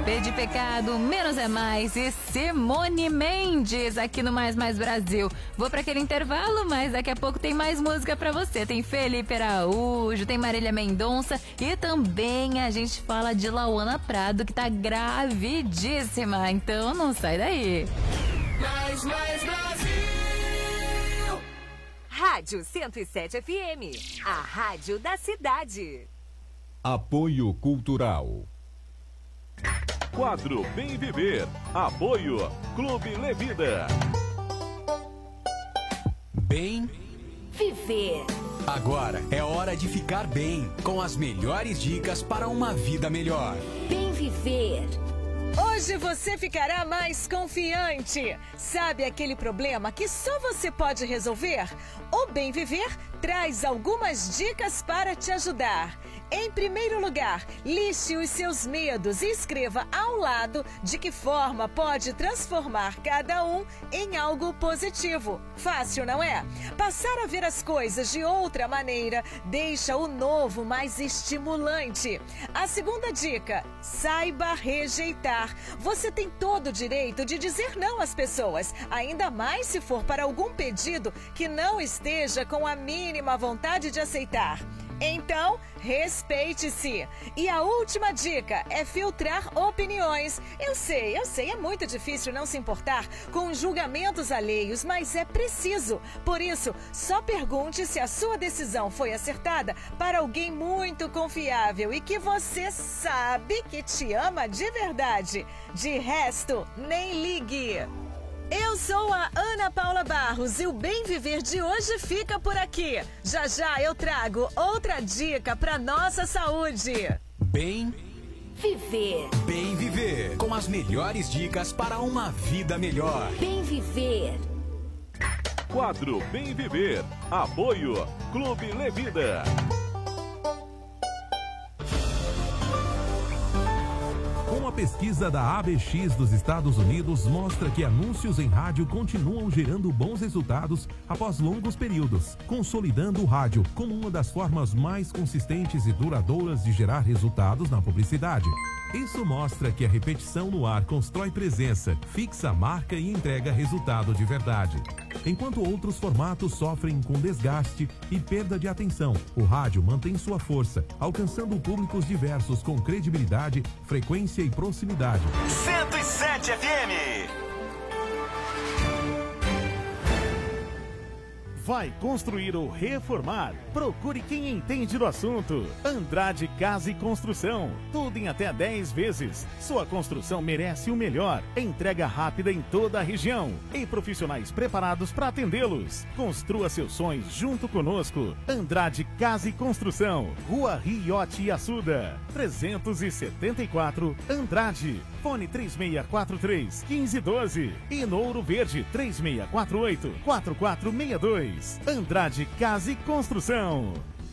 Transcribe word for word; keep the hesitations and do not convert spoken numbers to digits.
P de Pecado, Menos é Mais e Simone Mendes aqui no Mais Mais Brasil. Vou para aquele intervalo, mas daqui a pouco tem mais música para você. Tem Felipe Araújo, tem Marília Mendonça e também a gente fala de Lauana Prado, que tá gravidíssima. Então não sai daí. Mais Mais Brasil. Rádio cento e sete F M, a rádio da cidade. Apoio Cultural. Quadro Bem Viver. Apoio Clube Levida. Bem Viver. Agora é hora de ficar bem, com as melhores dicas para uma vida melhor. Bem Viver. Hoje você ficará mais confiante. Sabe aquele problema que só você pode resolver? O Bem Viver traz algumas dicas para te ajudar. Em primeiro lugar, liste os seus medos e escreva ao lado de que forma pode transformar cada um em algo positivo. Fácil, não é? Passar a ver as coisas de outra maneira deixa o novo mais estimulante. A segunda dica, saiba rejeitar. Você tem todo o direito de dizer não às pessoas, ainda mais se for para algum pedido que não esteja com a mínima vontade de aceitar. Então, respeite-se. E a última dica é filtrar opiniões. Eu sei, eu sei, é muito difícil não se importar com julgamentos alheios, mas é preciso. Por isso, só pergunte se a sua decisão foi acertada para alguém muito confiável e que você sabe que te ama de verdade. De resto, nem ligue. Eu sou a Ana Paula Barros e o Bem Viver de hoje fica por aqui. Já já eu trago outra dica para nossa saúde. Bem Viver. Bem Viver, com as melhores dicas para uma vida melhor. Bem Viver. Quadro Bem Viver. Apoio Clube Levida. Uma pesquisa da A B X dos Estados Unidos mostra que anúncios em rádio continuam gerando bons resultados após longos períodos, consolidando o rádio como uma das formas mais consistentes e duradouras de gerar resultados na publicidade. Isso mostra que a repetição no ar constrói presença, fixa a marca e entrega resultado de verdade. Enquanto outros formatos sofrem com desgaste e perda de atenção, o rádio mantém sua força, alcançando públicos diversos com credibilidade, frequência e proximidade. cento e sete F M. Vai construir ou reformar? Procure quem entende do assunto. Andrade Casa e Construção. Tudo em até dez vezes. Sua construção merece o melhor. Entrega rápida em toda a região. E profissionais preparados para atendê-los. Construa seus sonhos junto conosco. Andrade Casa e Construção. Rua Riote e Açuda. trezentos e setenta e quatro Andrade. Fone três seis quatro três, um cinco um dois. E no Ouro Verde três seis quatro oito, quatro quatro seis dois. Andrade Casa e Construção.